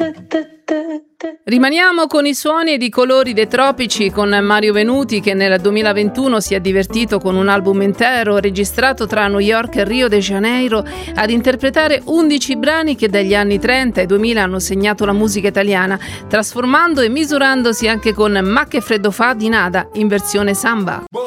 Rimaniamo con i suoni ed i colori dei tropici con Mario Venuti, che nel 2021 si è divertito con un album intero registrato tra New York e Rio de Janeiro ad interpretare 11 brani che dagli anni 30 ai 2000 hanno segnato la musica italiana, trasformando e misurandosi anche con Ma che freddo fa di Nada in versione samba.